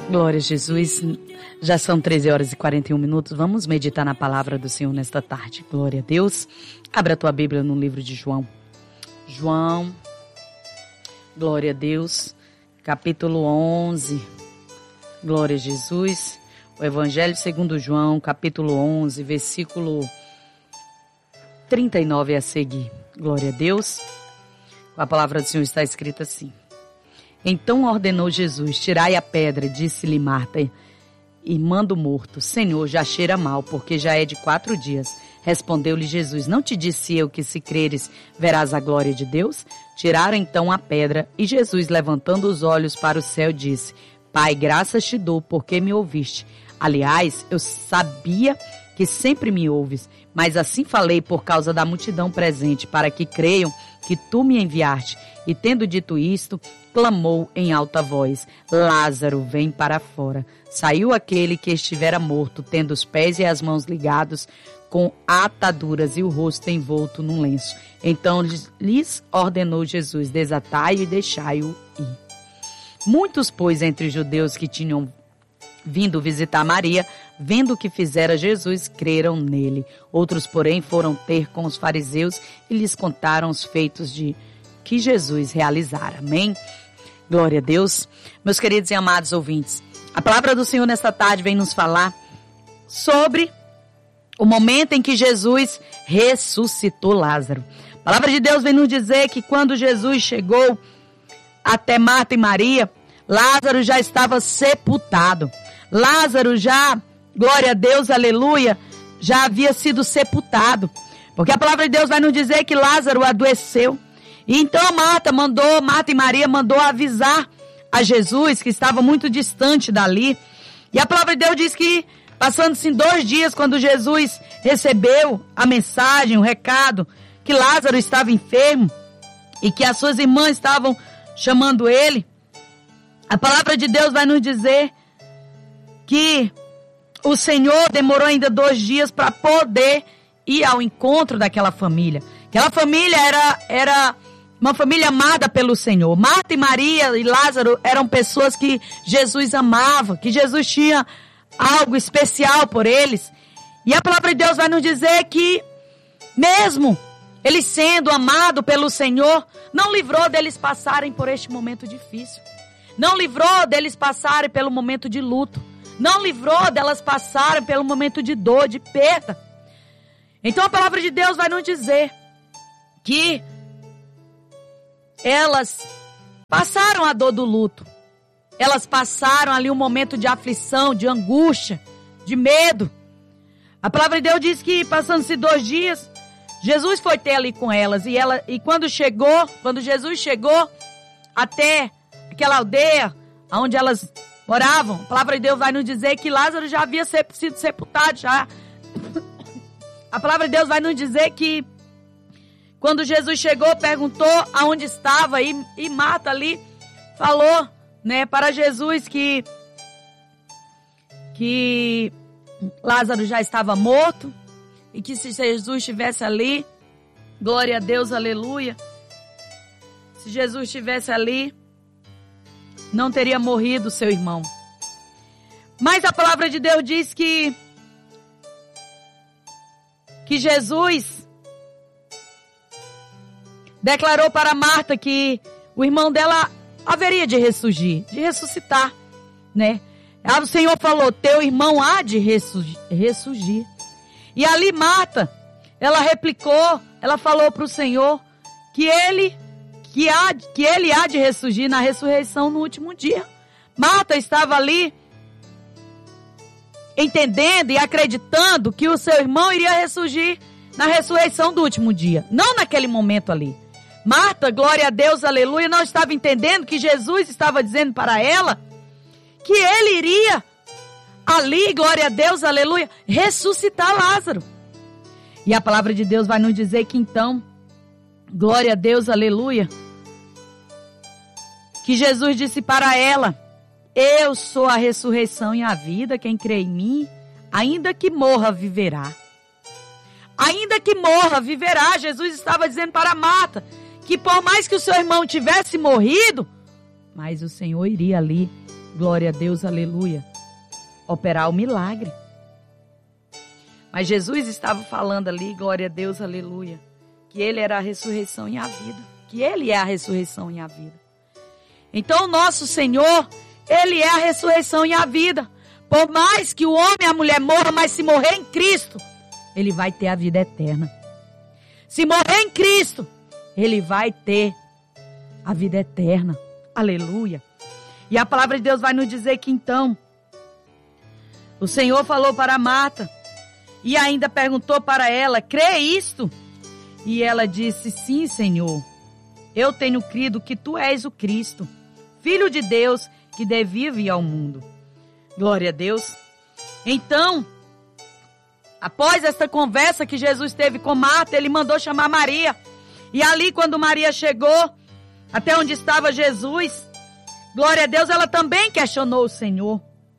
Glória a Jesus. Já são 13 horas e 41 minutos. Vamos meditar na palavra do Senhor nesta tarde. Glória a Deus. Abra a tua Bíblia no livro de João. João, glória a Deus, capítulo 11. Glória a Jesus. O Evangelho segundo João, capítulo 11, versículo 39 a seguir. Glória a Deus. A palavra do Senhor está escrita assim. Então ordenou Jesus: tirai a pedra, disse-lhe Marta, irmã do morto. Senhor, já cheira mal, porque já é de 4 dias. Respondeu-lhe Jesus: não te disse eu que se creres, verás a glória de Deus? Tiraram então a pedra, e Jesus, levantando os olhos para o céu, disse: Pai, graças te dou, porque me ouviste. Aliás, eu sabia que sempre me ouves, mas assim falei por causa da multidão presente, para que creiam que tu me enviaste. E tendo dito isto, clamou em alta voz: Lázaro, vem para fora. Saiu aquele que estivera morto, tendo os pés e as mãos ligados com ataduras e o rosto envolto num lenço. Então lhes ordenou Jesus: desatai-o e deixai-o ir. Muitos, pois, entre os judeus que tinham vindo visitar Maria, vendo o que fizera Jesus, creram nele. Outros, porém, foram ter com os fariseus e lhes contaram os feitos de que Jesus realizara. Amém? Glória a Deus. Meus queridos e amados ouvintes, a palavra do Senhor nesta tarde vem nos falar sobre o momento em que Jesus ressuscitou Lázaro. A palavra de Deus vem nos dizer que quando Jesus chegou até Marta e Maria, Lázaro já estava sepultado. Lázaro já, glória a Deus, aleluia, já havia sido sepultado. Porque a palavra de Deus vai nos dizer que Lázaro adoeceu. E então Marta e Maria mandou avisar a Jesus, que estava muito distante dali. E a palavra de Deus diz que, passando-se 2 dias, quando Jesus recebeu a mensagem, o recado, que Lázaro estava enfermo e que as suas irmãs estavam chamando ele, a palavra de Deus vai nos dizer que o Senhor demorou ainda 2 dias para poder ir ao encontro daquela família. Aquela família era uma família amada pelo Senhor. Marta e Maria e Lázaro eram pessoas que Jesus amava, que Jesus tinha algo especial por eles. E a palavra de Deus vai nos dizer que, mesmo eles sendo amados pelo Senhor, não livrou deles passarem por este momento difícil. Não livrou deles passarem pelo momento de luto. Não livrou delas passarem pelo momento de dor, de perda. Então a palavra de Deus vai nos dizer que elas passaram a dor do luto. Elas passaram ali um momento de aflição, de angústia, de medo. A palavra de Deus diz que, passando-se 2 dias, Jesus foi ter ali com elas. E quando Jesus chegou até aquela aldeia onde elas moravam, a palavra de Deus vai nos dizer que Lázaro já havia sido sepultado. Já. A palavra de Deus vai nos dizer que quando Jesus chegou, perguntou aonde estava, e Marta ali falou, né, para Jesus que Lázaro já estava morto e que se Jesus estivesse ali, glória a Deus, aleluia, se Jesus estivesse ali, não teria morrido seu irmão. Mas a palavra de Deus diz que Jesus declarou para Marta que o irmão dela haveria de ressuscitar, né? O Senhor falou: teu irmão há de ressurgir. E ali Marta, ela replicou, ela falou para o Senhor que ele há de ressurgir na ressurreição no último dia. Marta estava ali entendendo e acreditando que o seu irmão iria ressurgir na ressurreição do último dia, não naquele momento ali. Marta, glória a Deus, aleluia, não estava entendendo que Jesus estava dizendo para ela que ele iria ali, glória a Deus, aleluia, ressuscitar Lázaro. E a palavra de Deus vai nos dizer que então, glória a Deus, aleluia, que Jesus disse para ela: eu sou a ressurreição e a vida, quem crê em mim, ainda que morra, viverá. Ainda que morra, viverá. Jesus estava dizendo para Marta que por mais que o seu irmão tivesse morrido, mas o Senhor iria ali glória a Deus, aleluia, operar o milagre. Mas Jesus estava falando ali, glória a Deus, aleluia, que Ele era a ressurreição e a vida. Que Ele é a ressurreição e a vida. Então o nosso Senhor, Ele é a ressurreição e a vida. Por mais que o homem e a mulher morram, mas se morrer em Cristo, ele vai ter a vida eterna. Se morrer em Cristo, ele vai ter a vida eterna. Aleluia. E a palavra de Deus vai nos dizer que então, o Senhor falou para Marta e ainda perguntou para ela, crê isto? E ela disse, sim, Senhor, eu tenho crido que tu és o Cristo, Filho de Deus, que devia vir ao mundo. Glória a Deus. Então, após esta conversa que Jesus teve com Marta, ele mandou chamar Maria. E ali, quando Maria chegou, até onde estava Jesus, glória a Deus, ela também questionou o Senhor.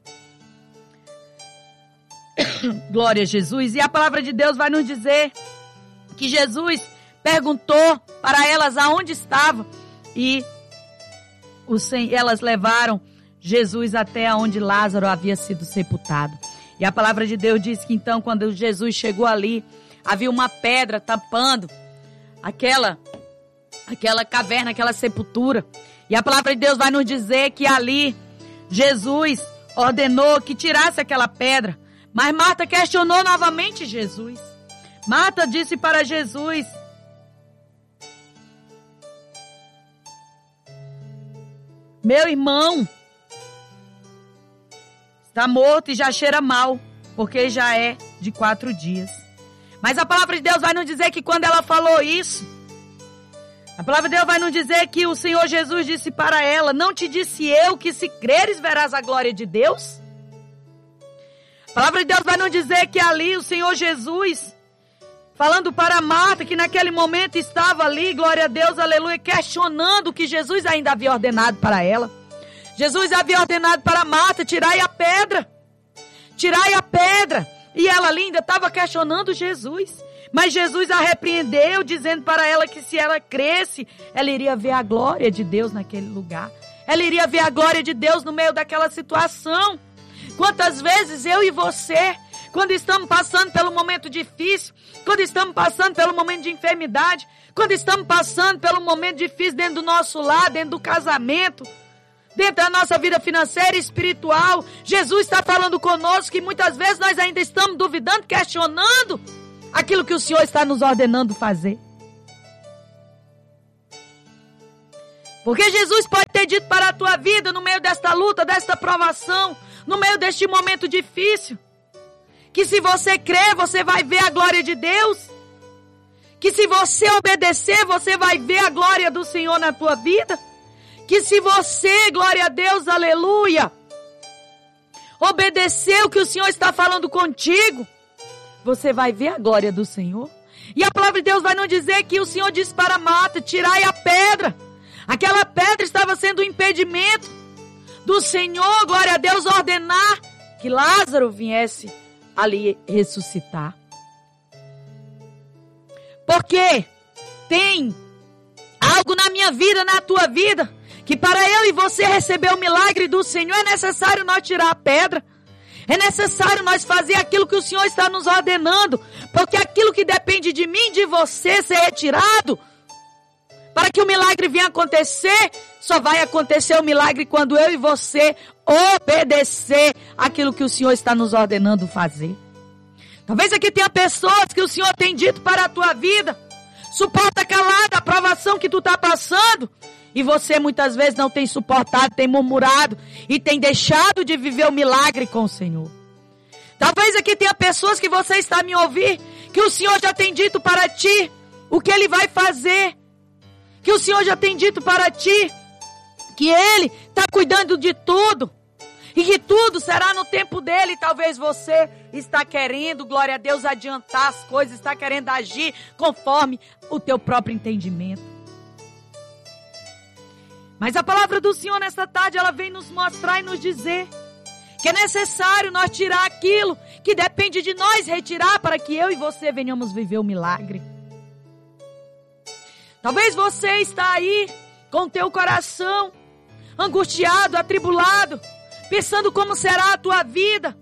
Glória a Jesus. E a palavra de Deus vai nos dizer que Jesus perguntou para elas aonde estava. E elas levaram Jesus até onde Lázaro havia sido sepultado. E a palavra de Deus diz que então, quando Jesus chegou ali, havia uma pedra tampando aquela caverna, aquela sepultura. E a palavra de Deus vai nos dizer que ali Jesus ordenou que tirasse aquela pedra. Mas Marta questionou novamente Jesus. Marta disse para Jesus, meu irmão está morto e já cheira mal, porque já é de 4 dias. Mas a palavra de Deus vai nos dizer que quando ela falou isso, a palavra de Deus vai nos dizer que o Senhor Jesus disse para ela, não te disse eu que se creres verás a glória de Deus? A palavra de Deus vai nos dizer que ali o Senhor Jesus, falando para Marta, que naquele momento estava ali, glória a Deus, aleluia, questionando o que Jesus ainda havia ordenado para ela. Jesus havia ordenado para Marta, tirai a pedra. Tirai a pedra. E ela ali ainda estava questionando Jesus. Mas Jesus a repreendeu, dizendo para ela que se ela cresce, ela iria ver a glória de Deus naquele lugar. Ela iria ver a glória de Deus no meio daquela situação. Quantas vezes eu e você, quando estamos passando pelo momento difícil, quando estamos passando pelo momento de enfermidade, quando estamos passando pelo momento difícil dentro do nosso lar, dentro do casamento, dentro da nossa vida financeira e espiritual, Jesus está falando conosco que muitas vezes nós ainda estamos duvidando, questionando aquilo que o Senhor está nos ordenando fazer. Porque Jesus pode ter dito para a tua vida, no meio desta luta, desta provação, no meio deste momento difícil, que se você crer, você vai ver a glória de Deus. Que se você obedecer, você vai ver a glória do Senhor na tua vida. Que se você, glória a Deus, aleluia, obedecer o que o Senhor está falando contigo, você vai ver a glória do Senhor. E a palavra de Deus vai nos dizer que o Senhor disse para Marta, tirai a pedra. Aquela pedra estava sendo um impedimento do Senhor, glória a Deus, ordenar que Lázaro viesse ali ressuscitar. Porque tem algo na minha vida, na tua vida, que para eu e você receber o milagre do Senhor é necessário nós tirar a pedra. É necessário nós fazer aquilo que o Senhor está nos ordenando. Porque aquilo que depende de mim, de você ser retirado, para que o milagre venha acontecer, só vai acontecer o milagre quando eu e você obedecer aquilo que o Senhor está nos ordenando fazer. Talvez aqui tenha pessoas que o Senhor tem dito para a tua vida, suporta calada a provação que tu está passando, e você muitas vezes não tem suportado, tem murmurado e tem deixado de viver o milagre com o Senhor. Talvez aqui tenha pessoas que você está me ouvindo, que o Senhor já tem dito para ti o que Ele vai fazer. Que o Senhor já tem dito para ti que Ele está cuidando de tudo. E que tudo será no tempo dEle. E talvez você está querendo, glória a Deus, adiantar as coisas, está querendo agir conforme o teu próprio entendimento. Mas a palavra do Senhor nesta tarde, ela vem nos mostrar e nos dizer que é necessário nós tirar aquilo que depende de nós retirar para que eu e você venhamos viver o milagre. Talvez você está aí com o teu coração angustiado, atribulado, pensando como será a tua vida.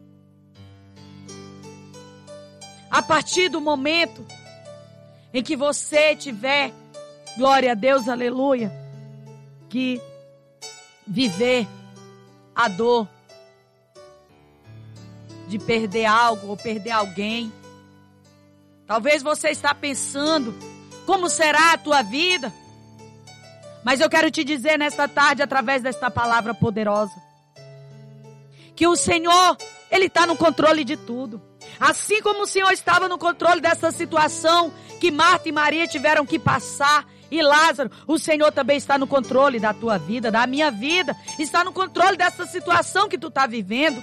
A partir do momento em que você tiver, glória a Deus, aleluia, que viver a dor de perder algo ou perder alguém. Talvez você está pensando como será a tua vida. Mas eu quero te dizer nesta tarde, através desta palavra poderosa, que o Senhor, Ele está no controle de tudo. Assim como o Senhor estava no controle dessa situação que Marta e Maria tiveram que passar, e Lázaro, o Senhor também está no controle da tua vida, da minha vida. Está no controle dessa situação que tu está vivendo.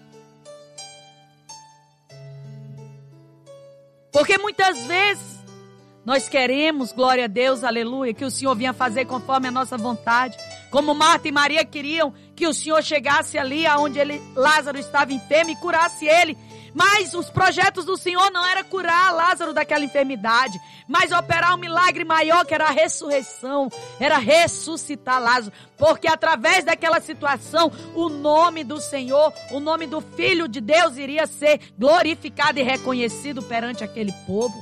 Porque muitas vezes nós queremos, glória a Deus, aleluia, que o Senhor venha fazer conforme a nossa vontade. Como Marta e Maria queriam que o Senhor chegasse ali aonde Lázaro estava enfermo e curasse ele. Mas os projetos do Senhor não era curar Lázaro daquela enfermidade, mas operar um milagre maior, que era a ressurreição, era ressuscitar Lázaro. Porque através daquela situação, o nome do Senhor, o nome do Filho de Deus iria ser glorificado e reconhecido perante aquele povo.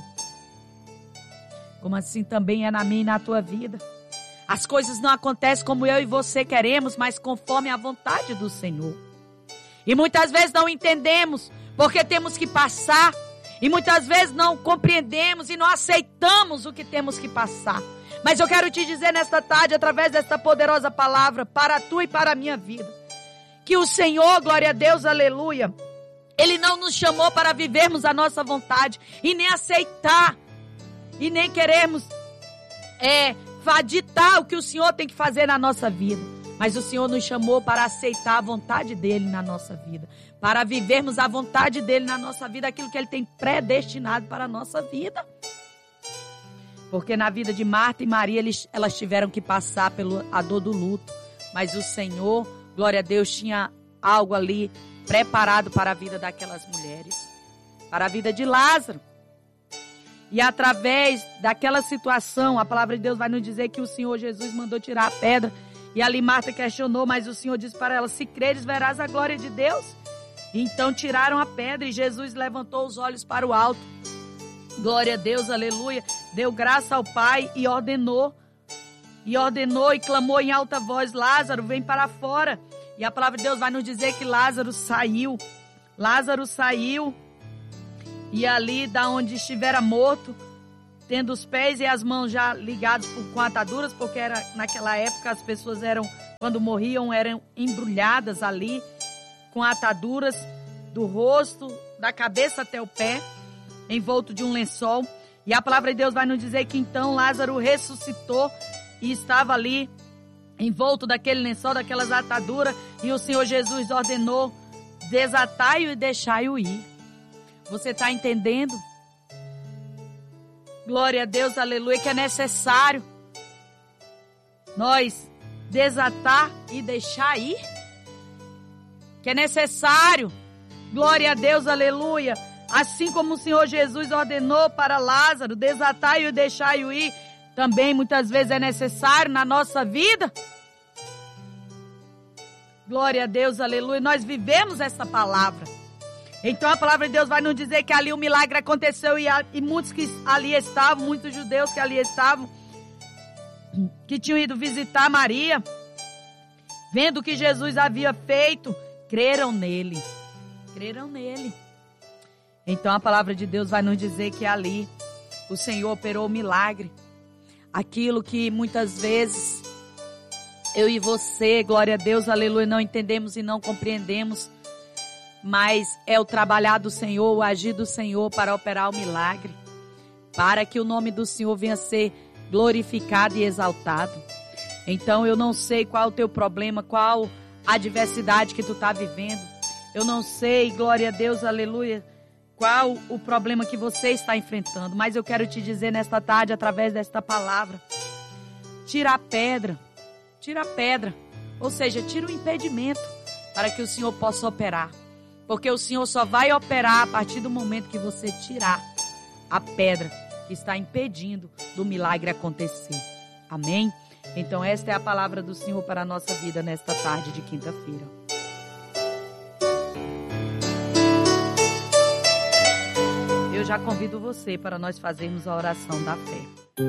Como assim também é na minha e na tua vida. As coisas não acontecem como eu e você queremos, mas conforme a vontade do Senhor. E muitas vezes não entendemos, porque temos que passar. E muitas vezes não compreendemos e não aceitamos o que temos que passar. Mas eu quero te dizer nesta tarde, através desta poderosa palavra, para a tua e para a minha vida, que o Senhor, glória a Deus, aleluia, Ele não nos chamou para vivermos a nossa vontade e nem aceitar e nem queremos ditar o que o Senhor tem que fazer na nossa vida. Mas o Senhor nos chamou para aceitar a vontade dEle na nossa vida. Para vivermos a vontade dEle na nossa vida, aquilo que Ele tem predestinado para a nossa vida. Porque na vida de Marta e Maria, elas tiveram que passar pela dor do luto. Mas o Senhor, glória a Deus, tinha algo ali preparado para a vida daquelas mulheres. Para a vida de Lázaro. E através daquela situação, a palavra de Deus vai nos dizer que o Senhor Jesus mandou tirar a pedra. E ali Marta questionou, mas o Senhor disse para ela, se creres, verás a glória de Deus. E então tiraram a pedra e Jesus levantou os olhos para o alto. Glória a Deus, aleluia. Deu graça ao Pai e ordenou e clamou em alta voz, Lázaro, vem para fora. E a palavra de Deus vai nos dizer que Lázaro saiu. Lázaro saiu. E ali, da onde estivera morto, tendo os pés e as mãos já ligados com ataduras, porque naquela época as pessoas quando morriam, eram embrulhadas ali, com ataduras do rosto, da cabeça até o pé, envolto de um lençol. E a palavra de Deus vai nos dizer que então Lázaro ressuscitou e estava ali, envolto daquele lençol, daquelas ataduras, e o Senhor Jesus ordenou, desatai-o e deixai-o ir. Você está entendendo? Glória a Deus, aleluia, que é necessário nós desatar e deixar ir. Que é necessário, glória a Deus, aleluia, assim como o Senhor Jesus ordenou para Lázaro, desatai-o e deixai-o ir, também muitas vezes é necessário na nossa vida. Glória a Deus, aleluia, nós vivemos essa palavra. Então a palavra de Deus vai nos dizer que ali o milagre aconteceu e muitos que ali estavam, muitos judeus que ali estavam, que tinham ido visitar Maria, vendo o que Jesus havia feito, creram nele. Creram nele. Então a palavra de Deus vai nos dizer que ali o Senhor operou o milagre. Aquilo que muitas vezes eu e você, glória a Deus, aleluia, não entendemos e não compreendemos. Mas é o trabalhar do Senhor, o agir do Senhor para operar o milagre. Para que o nome do Senhor venha a ser glorificado e exaltado. Então eu não sei qual é o teu problema, qual a adversidade que tu está vivendo. Eu não sei, glória a Deus, aleluia, qual o problema que você está enfrentando. Mas eu quero te dizer nesta tarde, através desta palavra, tira a pedra. Tira a pedra. Ou seja, tira o impedimento para que o Senhor possa operar. Porque o Senhor só vai operar a partir do momento que você tirar a pedra que está impedindo do milagre acontecer. Amém? Então esta é a palavra do Senhor para a nossa vida nesta tarde de quinta-feira. já convido você para nós fazermos a oração da fé.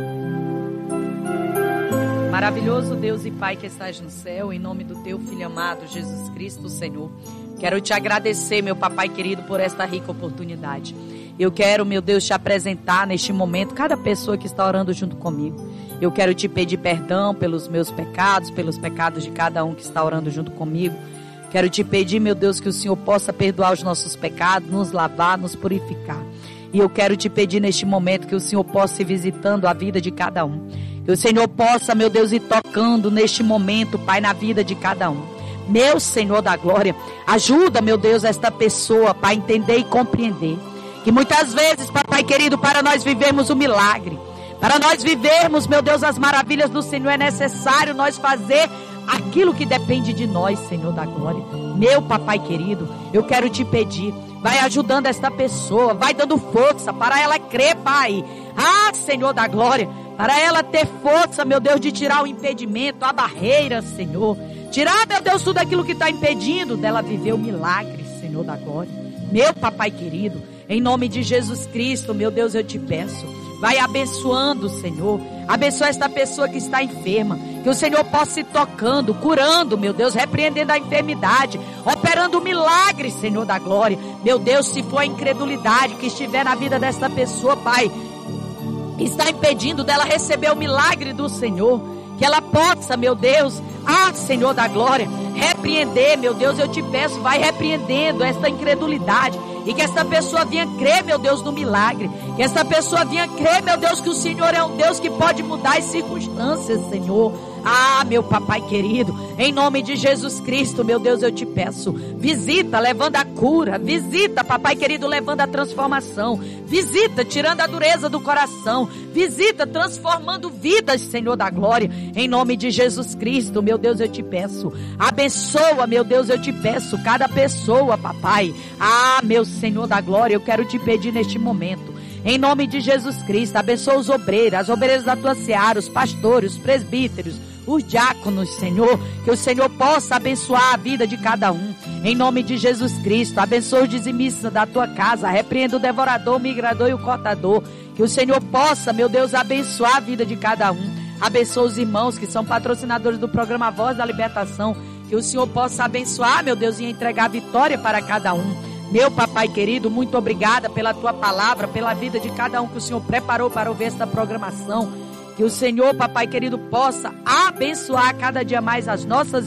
Maravilhoso Deus e Pai que estás no céu, em nome do teu Filho amado, Jesus Cristo, Senhor, quero te agradecer, meu papai querido, por esta rica oportunidade. Eu quero, meu Deus, te apresentar neste momento cada pessoa que está orando junto comigo. Eu quero te pedir perdão pelos meus pecados, pelos pecados de cada um que está orando junto comigo. Quero te pedir, meu Deus, que o Senhor possa perdoar os nossos pecados, nos lavar, nos purificar. E eu quero te pedir neste momento que o Senhor possa ir visitando a vida de cada um. Que o Senhor possa, meu Deus, ir tocando neste momento, Pai, na vida de cada um. Meu Senhor da glória, ajuda, meu Deus, esta pessoa, Pai, entender e compreender. Que muitas vezes, papai querido, para nós vivermos o milagre, para nós vivermos, meu Deus, as maravilhas do Senhor, é necessário nós fazer aquilo que depende de nós, Senhor da glória. Meu papai querido, eu quero te pedir, vai ajudando esta pessoa, vai dando força para ela crer, Pai. Ah, Senhor da glória, para ela ter força, meu Deus, de tirar o impedimento, a barreira, Senhor. Tirar, meu Deus, tudo aquilo que está impedindo dela viver o milagre, Senhor da glória. Meu papai querido, em nome de Jesus Cristo, meu Deus, eu te peço, vai abençoando, Senhor. Abençoa esta pessoa que está enferma. Que o Senhor possa ir tocando, curando, meu Deus, repreendendo a enfermidade, operando o milagre, Senhor da glória. Meu Deus, se for a incredulidade que estiver na vida desta pessoa, Pai, que está impedindo dela receber o milagre do Senhor, que ela possa, meu Deus, Senhor da glória, repreender, meu Deus, eu te peço, vai repreendendo esta incredulidade, e que esta pessoa venha crer, meu Deus, no milagre, que esta pessoa venha crer, meu Deus, que o Senhor é um Deus que pode mudar as circunstâncias, Senhor. Meu papai querido, em nome de Jesus Cristo, meu Deus, eu te peço, visita, levando a cura, visita, papai querido, levando a transformação, visita, tirando a dureza do coração, visita, transformando vidas, Senhor da glória, em nome de Jesus Cristo, meu Deus, eu te peço, abençoa, meu Deus, eu te peço, cada pessoa, papai, meu Senhor da glória, eu quero te pedir neste momento, em nome de Jesus Cristo, abençoa os obreiros, as obreiras da tua seara, os pastores, os presbíteros, os diáconos, Senhor, que o Senhor possa abençoar a vida de cada um, em nome de Jesus Cristo. Abençoa os dizimistas da tua casa, repreenda o devorador, o migrador e o cortador, que o Senhor possa, meu Deus, abençoar a vida de cada um. Abençoa os irmãos que são patrocinadores do programa Voz da Libertação, que o Senhor possa abençoar, meu Deus, e entregar a vitória para cada um. Meu papai querido, muito obrigada pela tua palavra, pela vida de cada um que o Senhor preparou para ouvir esta programação. Que o Senhor, papai querido, possa abençoar cada dia mais as nossas